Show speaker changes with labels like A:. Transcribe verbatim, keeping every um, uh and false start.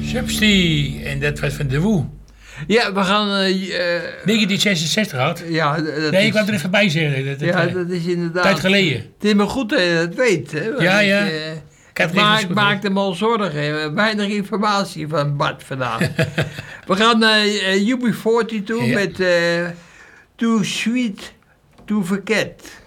A: Substie. En dat was van de Woe.
B: Ja, we gaan... Uh,
A: negentien zesenzestig had.
B: Ja, dat
A: nee,
B: is,
A: ik wou er even bij zeggen. Dat, dat,
B: ja,
A: uh,
B: dat is inderdaad...
A: tijd geleden.
B: Het is maar goed dat je dat weet. Hè,
A: ja,
B: ik,
A: ja.
B: Uh,
A: Ik,
B: maar, ik maakte me al zorgen. Weinig informatie van Bart vandaag. We gaan naar uh, U B veertig toe ja. met uh, Too Sweet to Forget.